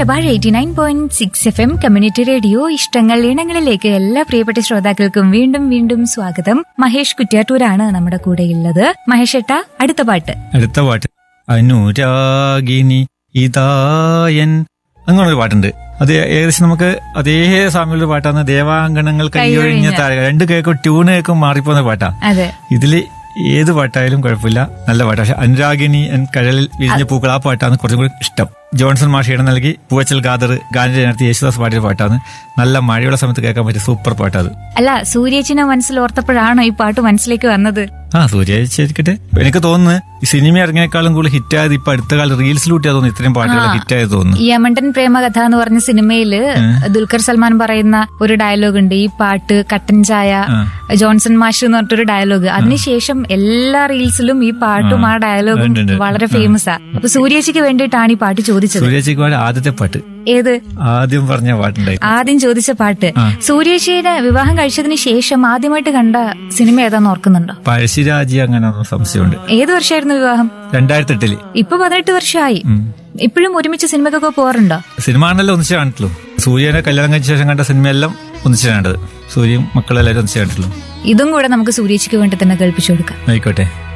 Malabar 89.6 FM community radio ഇഷ്ടങ്ങൾ ഇണങ്ങളിലേക്ക് എല്ലാ പ്രിയപ്പെട്ട ശ്രോതാക്കൾക്കും വീണ്ടും വീണ്ടും സ്വാഗതം. മഹേഷ് കുറ്റ്യാട്ടൂരാണ് നമ്മുടെ കൂടെയുള്ളത്. മഹേഷ് ഏട്ടാ, അടുത്ത പാട്ട് അനുരാഗിനി ഇതായൻ അങ്ങനൊരു പാട്ടുണ്ട്. അത് ഏകദേശം നമുക്ക് അതേ സാമ്യമുള്ള പാട്ടാണ്. ദേവാങ്കണങ്ങൾ കൈയൊഴിഞ്ഞ താരക. രണ്ട് കേൾക്കും ട്യൂണ് കേൾക്കും മാറിപ്പോകുന്ന പാട്ടാ. ഇതില് ഏത് പാട്ടായാലും കുഴപ്പമില്ല, നല്ല പാട്ടാ. പക്ഷെ അനുരാഗിനി കഴലിൽ വിരിഞ്ഞ പൂക്കൾ ആ പാട്ടാണ് കുറച്ചും കൂടി ഇഷ്ടം. ജോൺസൺ മാഷ് ഇടം നൽകി പൂവച്ചൽ ഖാദർ ഗാനരചന നടത്തി യേശുദാസ് പാടിയ പാട്ടാണ്. നല്ല മഴയുള്ള സമയത്ത് കേൾക്കാൻ പറ്റിയ സൂപ്പർ പാട്ടാത്. അല്ല, സൂര്യേച്ചിനെ മനസ്സിൽ ഓർത്തപ്പോഴാണോ ഈ പാട്ട് മനസ്സിലേക്ക് വന്നത്? സൂര്യായിരിക്കട്ടെ. എനിക്ക് തോന്നുന്നു ഈ സിനിമ ഇറങ്ങിയേക്കാളും കൂടുതൽ ഹിറ്റായത് ഇപ്പൊ അടുത്ത കാലം റീൽസിലൂട്ടിയാ തോന്നുന്നു ഇത്രയും പാട്ടുകൾ ഹിറ്റായത് തോന്നുന്നു. യമണ്ടൻ പ്രേമകഥ എന്ന് പറഞ്ഞ സിനിമയില് ദുൽഖർ സൽമാൻ പറയുന്ന ഒരു ഡയലോഗ് ഉണ്ട്, ഈ പാട്ട് കട്ടൻ ചായ ജോൺസൺ മാഷ് എന്ന് പറഞ്ഞിട്ടൊരു ഡയലോഗ്. അതിനുശേഷം എല്ലാ റീൽസിലും ഈ പാട്ടും ആ ഡയലോഗും വളരെ ഫേമസ് ആ. അപ്പൊ സൂര്യേച്ചിക്ക് വേണ്ടിയിട്ടാണ് ഈ പാട്ട് ചോദിച്ചത്. സൂര്യേച്ചിക്ക് ആദ്യത്തെ പാട്ട് ഏത്? ആദ്യം പറഞ്ഞ പാട്ടുണ്ടായി, ആദ്യം ചോദിച്ച പാട്ട്. സൂര്യേച്ചിയുടെ വിവാഹം കഴിച്ചതിന് ശേഷം ആദ്യമായിട്ട് കണ്ട സിനിമ ഏതാന്ന് ഓർക്കുന്നുണ്ടോ? പഴശ്ശിരാജി, അങ്ങനെ സംശയമുണ്ട്. ഏത് വർഷമായിരുന്നു വിവാഹം? 2008. ഇപ്പൊ 18 വർഷമായി. ഇപ്പോഴും ഒരുമിച്ച് സിനിമക്കൊക്കെ പോകാറുണ്ടോ? സിനിമ ആണല്ലോ ഒന്നിച്ച് കാണിട്ടുള്ളൂ. സൂര്യനെ കല്യാണം കഴിച്ച ശേഷം കണ്ട സിനിമയെല്ലാം ഒന്നിച്ച് കണ്ടത്. സൂര്യയും മക്കളെല്ലാവരും ഒന്നിച്ച് കണ്ടിട്ടുള്ളൂ. ഇതും കൂടെ നമുക്ക് സൂര്യേച്ചിക്ക് വേണ്ടി തന്നെ കേൾപ്പിച്ചു കൊടുക്കാം. ആയിക്കോട്ടെ.